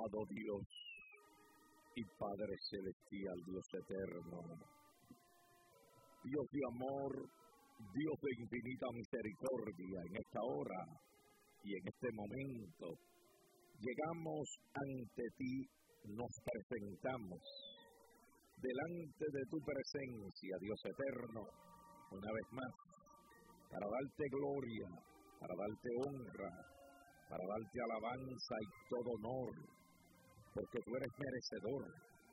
Amado Dios y Padre Celestial, Dios eterno, Dios de amor, Dios de infinita misericordia, en esta hora y en este momento, llegamos ante ti, nos presentamos delante de tu presencia, Dios eterno, una vez más, para darte gloria, para darte honra, para darte alabanza y todo honor, porque tú eres merecedor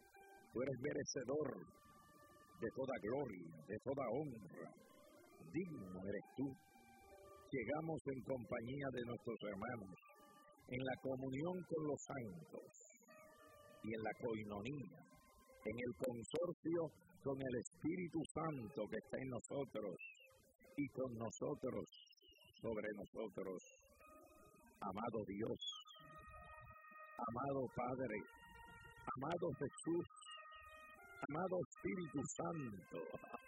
de toda gloria, de toda honra, digno eres tú. Llegamos en compañía de nuestros hermanos, en la comunión con los santos y en la coinonía, en el consorcio con el Espíritu Santo que está en nosotros y con nosotros, sobre nosotros. Amado Dios, amado Padre, amado Jesús, amado Espíritu Santo,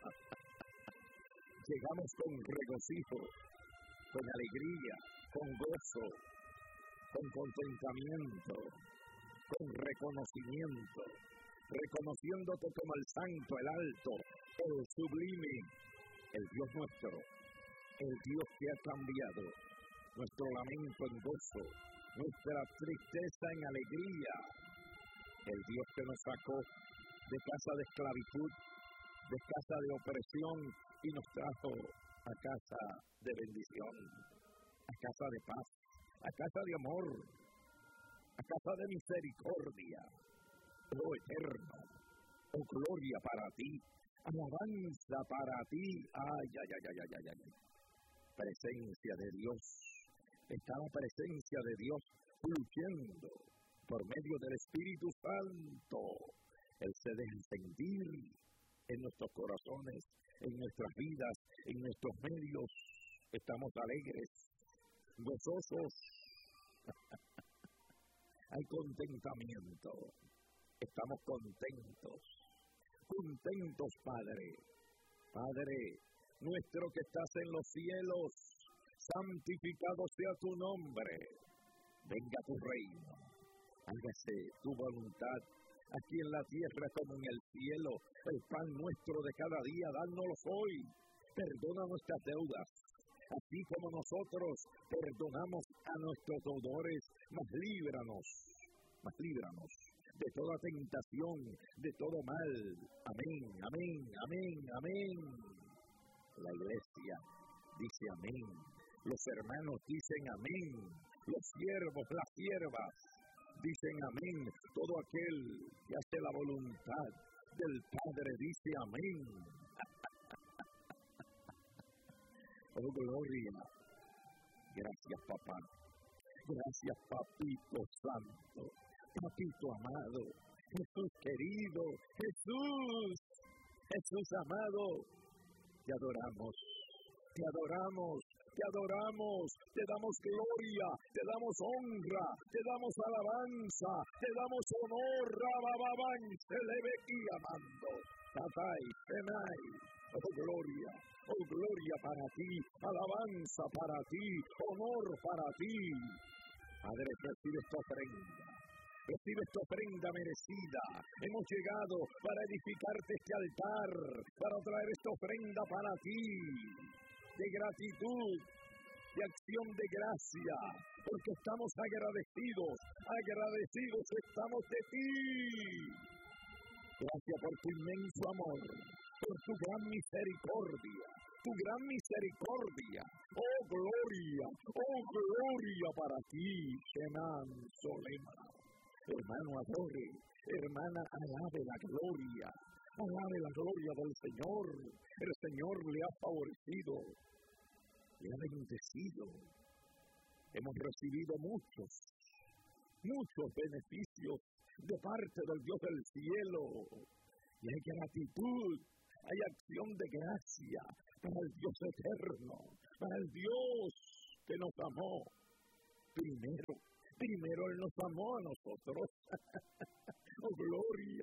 llegamos con regocijo, con alegría, con gozo, con contentamiento, con reconocimiento, reconociéndote como el santo, el alto, el sublime, el Dios nuestro, el Dios que ha cambiado nuestro lamento en gozo, nuestra tristeza en alegría, el Dios que nos sacó de casa de esclavitud, de casa de opresión y nos trajo a casa de bendición, a casa de paz, a casa de amor, a casa de misericordia. Oh eterno, oh gloria para ti, alabanza para ti. Ay. Presencia de Dios, está la presencia de Dios fluyendo por medio del Espíritu Santo. Él se deja sentir en nuestros corazones, en nuestras vidas, en nuestros medios. Estamos alegres, gozosos, hay contentamiento, estamos contentos, Padre. Padre nuestro que estás en los cielos, santificado sea tu nombre, venga tu reino, hágase tu voluntad, aquí en la tierra como en el cielo. El pan nuestro de cada día, dánoslo hoy, perdona nuestras deudas, así como nosotros perdonamos a nuestros deudores, mas líbranos de toda tentación, de todo mal. Amén. La iglesia dice amén, los hermanos dicen amén, los siervos, las siervas dicen amén, todo aquel que hace la voluntad del Padre dice amén. Oh gloria, gracias papá, gracias papito santo, papito amado, Jesús querido, Jesús amado, te adoramos, te damos gloria, te damos honra, te damos alabanza, te damos honor, Rabababán, se le ve aquí amando, Tatay, Penay, oh gloria para ti, alabanza para ti, honor para ti. Padre, recibe esta ofrenda merecida. Hemos llegado para edificarte este altar, para traer esta ofrenda para ti, de gratitud, de acción de gracia, porque estamos agradecidos estamos de ti. Gracias por tu inmenso amor, por tu gran misericordia. Oh gloria para ti, Shenan Solema. Hermano adore, hermana alabe la gloria del Señor. El Señor le ha favorecido, le ha bendecido. Hemos recibido muchos beneficios de parte del Dios del cielo. Y hay gratitud, hay acción de gracia para el Dios eterno, para el Dios que nos amó primero. Primero Él nos amó a nosotros. Oh, gloria.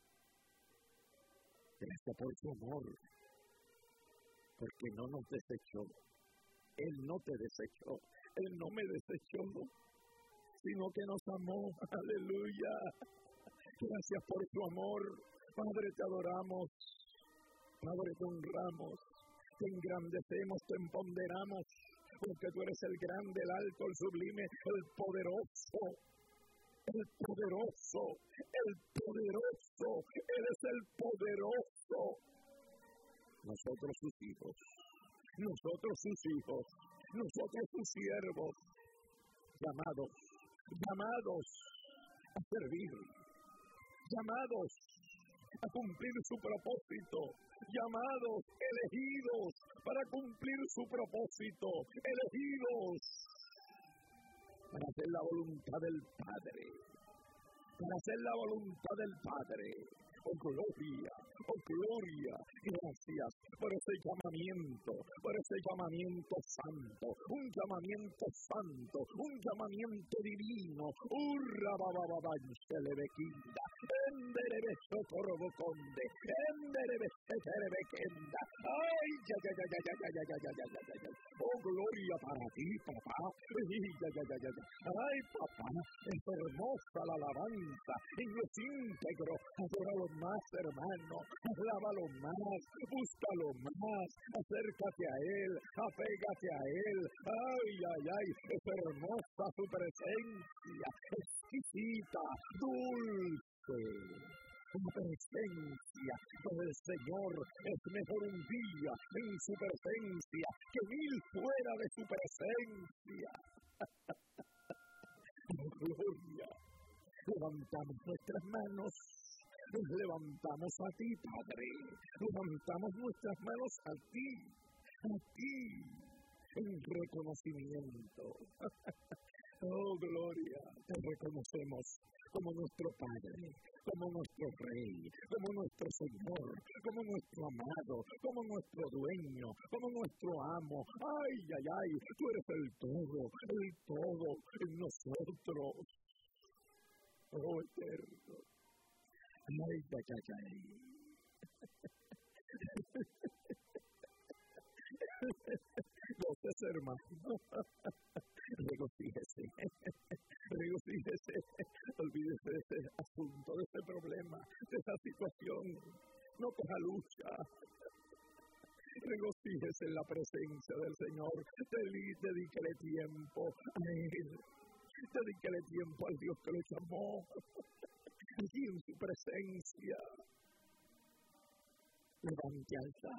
Gracias por su amor, porque no nos desechó. Él no te desechó, Él no me desechó. sino que nos amó. Aleluya. Gracias por tu amor. Padre, te adoramos. Padre, te honramos. Te engrandecemos, te empoderamos. Porque tú eres el grande, el alto, el sublime, el poderoso. El poderoso. El poderoso. Eres el poderoso. Nosotros sus hijos. Nosotros sus hijos. Nosotros sus siervos. Llamados a servir, llamados a cumplir su propósito, llamados, elegidos para cumplir su propósito, elegidos para hacer la voluntad del Padre, para hacer la voluntad del Padre. Oh gloria, gracias por ese llamamiento santo, un llamamiento divino. Urra bababanchelebequinda, enderebe sotoroboconde, enderebe seterebequenda. Ay, ya. Oh, gloria para ti, papá. Ay, papá, es hermosa la alabanza y no es íntegro. Adóralo más, hermano, alábalo más, búscalo más, acércate a Él, apégate a Él. Ay, es hermosa su presencia, exquisita, dulce. La presencia del Señor es mejor un día en su presencia que 1000 fuera de su presencia. Gloria. Levantamos nuestras manos. Nos levantamos a ti, Padre. Levantamos nuestras manos a ti, en reconocimiento. Oh, gloria, te reconocemos como nuestro Padre, como nuestro Rey, como nuestro Señor, como nuestro amado, como nuestro dueño, como nuestro amo. Ay, tú eres el todo en nosotros. Oh, eterno. Ay. Goces, hermano. Regocíjese. Olvídese de ese asunto, de ese problema, de esa situación. No coja lucha. Regocíjese en la presencia del Señor. Dedíquele tiempo a Él. Dedíquele tiempo al Dios que lo llamó. Allí en su presencia. Levante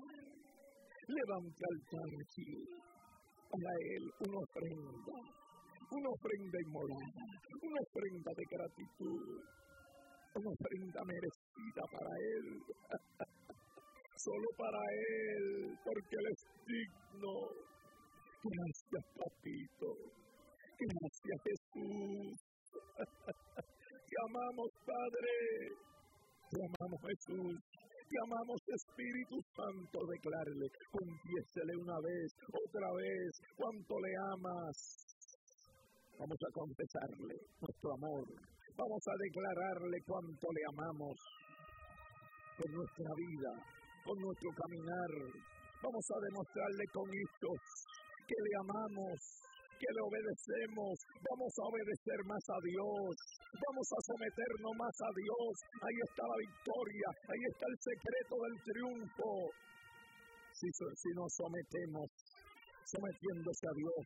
altar aquí. Para Él una ofrenda inmolada, una ofrenda de gratitud, una ofrenda merecida para Él. Solo para Él, porque Él es digno. Gracias, papito. Gracias, Jesús. Te amamos, Padre. Te amamos, Jesús. Te amamos, Espíritu Santo. Declárele, confiésele una vez, otra vez, cuánto le amas. Vamos a confesarle nuestro amor. Vamos a declararle cuánto le amamos con nuestra vida, con nuestro caminar. Vamos a demostrarle con hechos que le amamos, que le obedecemos. Vamos a obedecer más a Dios. Vamos a someternos más a Dios. Ahí está la victoria. Ahí está el secreto del triunfo. Si nos sometemos, sometiéndose a Dios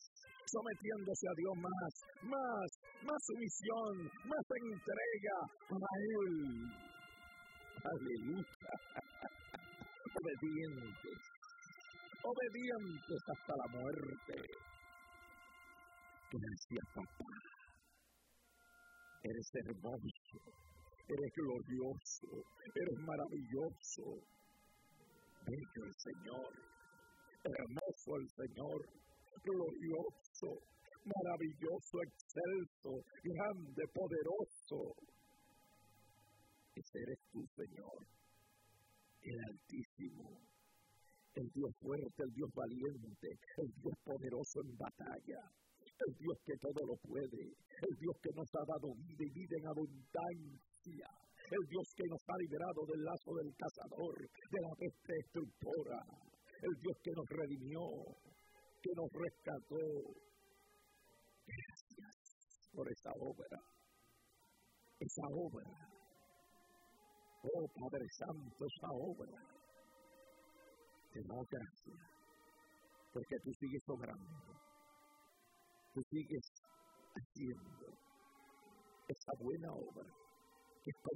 más sumisión, más entrega a Él. Aleluya. Obedientes hasta la muerte. Gracias, papá. Eres hermoso, eres glorioso, eres maravilloso. Bello el Señor, hermoso el Señor, glorioso, maravilloso, excelso, grande, poderoso. Ese eres tú, Señor, el Altísimo, el Dios fuerte, el Dios valiente, el Dios poderoso en batalla. El Dios que todo lo puede, el Dios que nos ha dado vida y vida en abundancia, el Dios que nos ha librado del lazo del cazador, de la peste destructora, el Dios que nos redimió, que nos rescató. Gracias. por esa obra. Esa obra. Oh Padre Santo, esa obra. Te damos gracias. Porque tú sigues obrando. Tú sigues haciendo esa buena obra que